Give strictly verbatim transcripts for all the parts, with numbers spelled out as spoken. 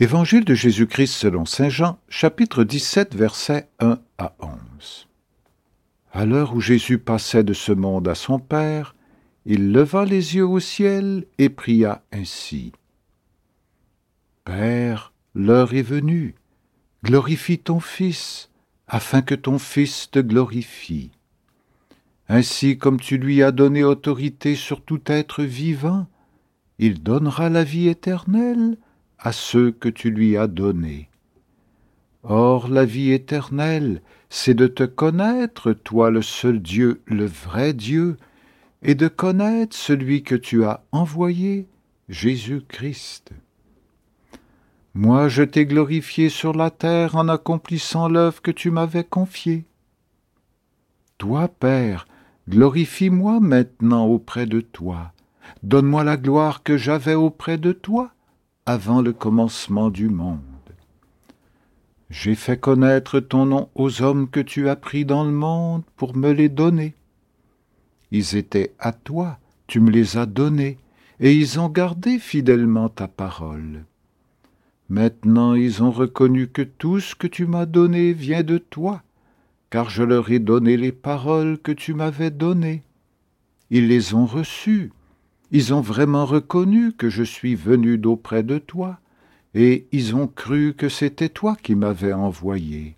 Évangile de Jésus-Christ selon saint Jean, chapitre dix-sept, versets un à onze. À l'heure où Jésus passait de ce monde à son Père, il leva les yeux au ciel et pria ainsi. Père, l'heure est venue, glorifie ton Fils, afin que ton Fils te glorifie. Ainsi comme tu lui as donné autorité sur tout être vivant, il donnera la vie éternelle à ceux que tu lui as donnés. Or, la vie éternelle, c'est de te connaître, toi le seul Dieu, le vrai Dieu, et de connaître celui que tu as envoyé, Jésus-Christ. Moi, je t'ai glorifié sur la terre en accomplissant l'œuvre que tu m'avais confiée. Toi, Père, glorifie-moi maintenant auprès de toi. Donne-moi la gloire que j'avais auprès de toi avant le commencement du monde. J'ai fait connaître ton nom aux hommes que tu as pris dans le monde pour me les donner. Ils étaient à toi, tu me les as donnés, et ils ont gardé fidèlement ta parole. Maintenant ils ont reconnu que tout ce que tu m'as donné vient de toi, car je leur ai donné les paroles que tu m'avais données. Ils les ont reçues. Ils ont vraiment reconnu que je suis venu d'auprès de toi, et ils ont cru que c'était toi qui m'avais envoyé.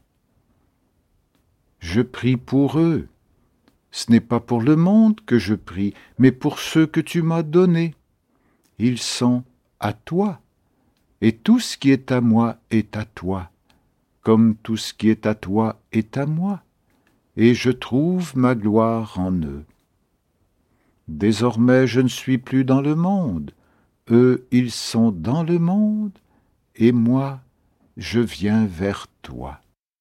Je prie pour eux. Ce n'est pas pour le monde que je prie, mais pour ceux que tu m'as donnés. Ils sont à toi, et tout ce qui est à moi est à toi, comme tout ce qui est à toi est à moi, et je trouve ma gloire en eux. Désormais je ne suis plus dans le monde, eux ils sont dans le monde, et moi je viens vers toi.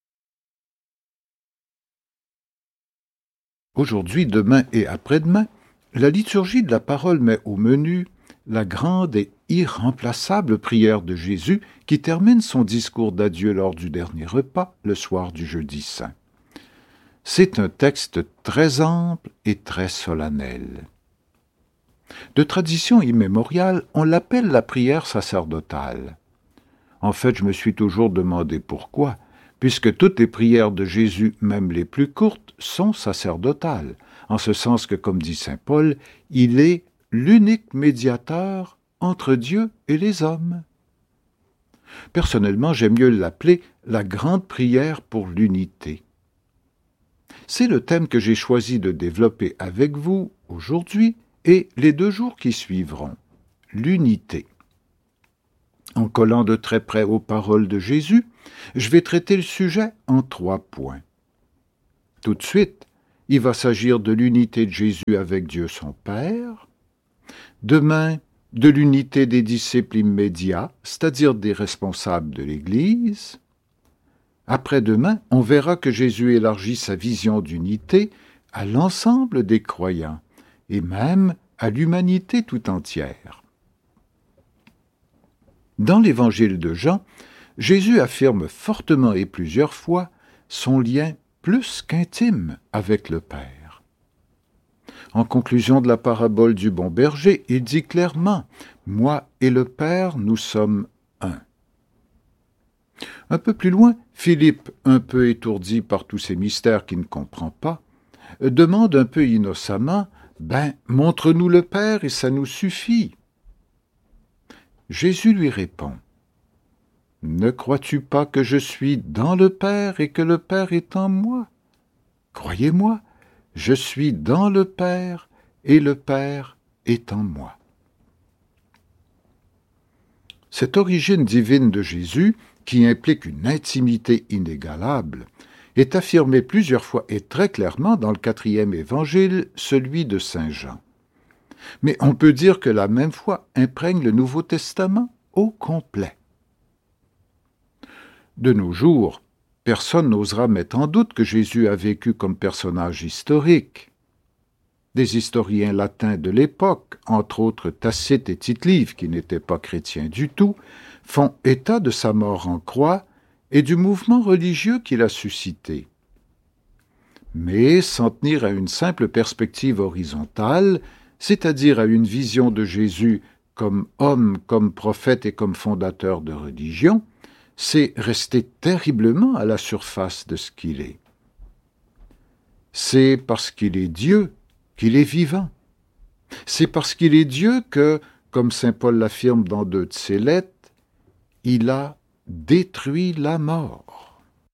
Aujourd'hui, demain et après-demain, la liturgie de la parole met au menu la grande et irremplaçable prière de Jésus qui termine son discours d'adieu lors du dernier repas, le soir du jeudi saint. C'est un texte très ample et très solennel. De tradition immémoriale, on l'appelle la prière sacerdotale. En fait, je me suis toujours demandé pourquoi, puisque toutes les prières de Jésus, même les plus courtes, sont sacerdotales, en ce sens que, comme dit saint Paul, il est l'unique médiateur entre Dieu et les hommes. Personnellement, j'aime mieux l'appeler la grande prière pour l'unité. C'est le thème que j'ai choisi de développer avec vous aujourd'hui et les deux jours qui suivront, l'unité. En collant de très près aux paroles de Jésus, je vais traiter le sujet en trois points. Tout de suite, il va s'agir de l'unité de Jésus avec Dieu son Père. Demain, de l'unité des disciples immédiats, c'est-à-dire des responsables de l'Église. Après-demain, on verra que Jésus élargit sa vision d'unité à l'ensemble des croyants, et même à l'humanité tout entière. Dans l'Évangile de Jean, Jésus affirme fortement et plusieurs fois son lien plus qu'intime avec le Père. En conclusion de la parabole du bon berger, il dit clairement « Moi et le Père, nous sommes un ». Un peu plus loin, Philippe, un peu étourdi par tous ces mystères qu'il ne comprend pas, demande un peu innocemment « Ben, montre-nous le Père et ça nous suffit ». Jésus lui répond « Ne crois-tu pas que je suis dans le Père et que le Père est en moi? Croyez-moi, je suis dans le Père et le Père est en moi. » Cette origine divine de Jésus, qui implique une intimité inégalable, est affirmée plusieurs fois et très clairement dans le quatrième évangile, celui de saint Jean. Mais on peut dire que la même foi imprègne le Nouveau Testament au complet. De nos jours, personne n'osera mettre en doute que Jésus a vécu comme personnage historique. Des historiens latins de l'époque, entre autres Tacite et Tite-Live, qui n'étaient pas chrétiens du tout, font état de sa mort en croix et du mouvement religieux qu'il a suscité. Mais s'en tenir à une simple perspective horizontale, c'est-à-dire à une vision de Jésus comme homme, comme prophète et comme fondateur de religion, c'est rester terriblement à la surface de ce qu'il est. C'est parce qu'il est Dieu qu'il est vivant. C'est parce qu'il est Dieu que, comme saint Paul l'affirme dans deux de ses lettres, il a détruit la mort.